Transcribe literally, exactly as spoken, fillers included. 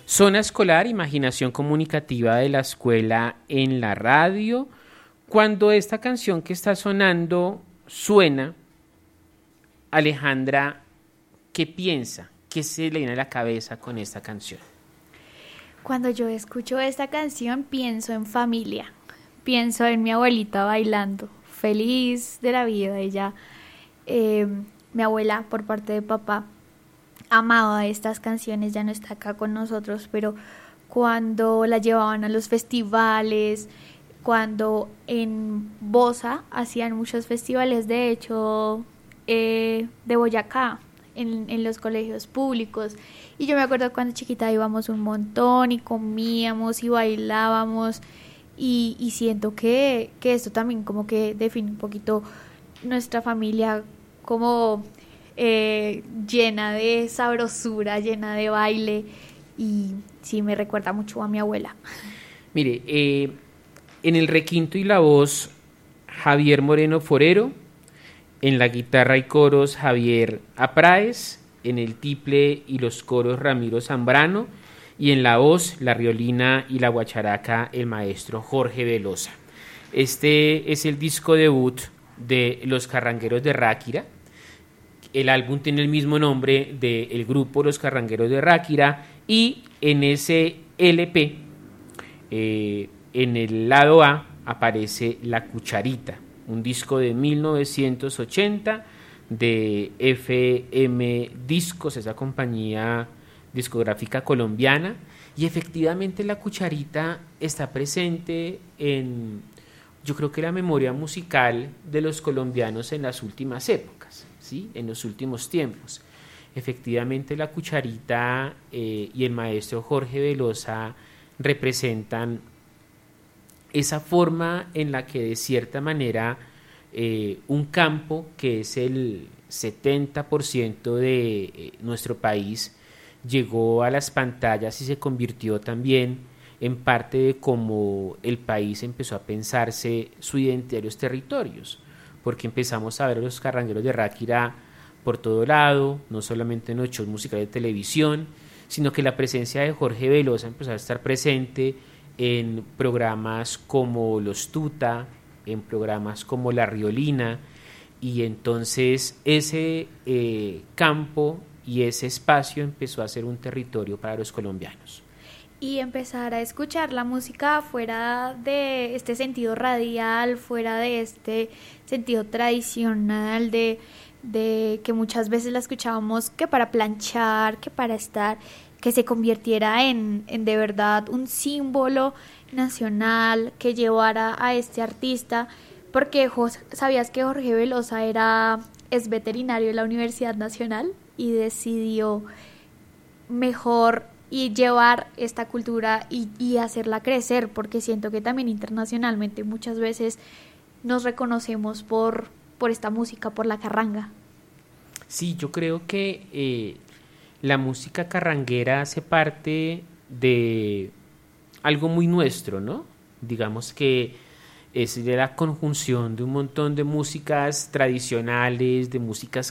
Zona escolar, imaginación comunicativa de la escuela en la radio. Cuando esta canción que está sonando suena, Alejandra, ¿qué piensa? ¿Qué se le viene a la cabeza con esta canción? Cuando yo escucho esta canción pienso en familia, pienso en mi abuelita bailando, feliz de la vida. Ella, eh, mi abuela por parte de papá, amaba estas canciones, ya no está acá con nosotros, pero cuando la llevaban a los festivales, cuando en Bosa hacían muchos festivales, de hecho, eh, de Boyacá, en, en los colegios públicos. Y yo me acuerdo cuando chiquita íbamos un montón y comíamos y bailábamos. Y, y siento que, que esto también como que define un poquito nuestra familia como eh, llena de sabrosura, llena de baile. Y sí, me recuerda mucho a mi abuela. Mire, eh, en el requinto y la voz, Javier Moreno Forero. En la guitarra y coros, Javier Apráez. En el tiple y los coros, Ramiro Zambrano. Y en la voz, la riolina y la guacharaca, el maestro Jorge Velosa. Este es el disco debut de Los Carrangueros de Ráquira. El álbum tiene el mismo nombre del grupo Los Carrangueros de Ráquira. Y en ese L P, eh, en el lado A, aparece La Cucharita, un disco de mil novecientos ochenta de F M Discos, esa compañía discográfica colombiana. Y efectivamente La Cucharita está presente en, yo creo que la memoria musical de los colombianos en las últimas épocas, ¿sí? En los últimos tiempos. Efectivamente La Cucharita eh, y el maestro Jorge Velosa representan esa forma en la que de cierta manera eh, un campo que es el setenta por ciento de eh, nuestro país llegó a las pantallas y se convirtió también en parte de cómo el país empezó a pensarse su identidad y los territorios, porque empezamos a ver a los Carrangueros de Ráquira por todo lado, no solamente en los shows musicales de televisión, sino que la presencia de Jorge Velosa empezó a estar presente en programas como Los Tuta, en programas como La Riolina, y entonces ese eh, campo y ese espacio empezó a ser un territorio para los colombianos. Y empezar a escuchar la música fuera de este sentido radial, fuera de este sentido tradicional, de, de que muchas veces la escuchábamos que para planchar, que para estar, que se convirtiera en, en de verdad un símbolo nacional que llevara a este artista, porque Jos, ¿sabías que Jorge Velosa era, es veterinario de la Universidad Nacional y decidió mejor y llevar esta cultura y, y hacerla crecer? Porque siento que también internacionalmente muchas veces nos reconocemos por, por esta música, por la carranga. Sí, yo creo que eh, la música carranguera hace parte de algo muy nuestro, ¿no? Digamos que es de la conjunción de un montón de músicas tradicionales, de músicas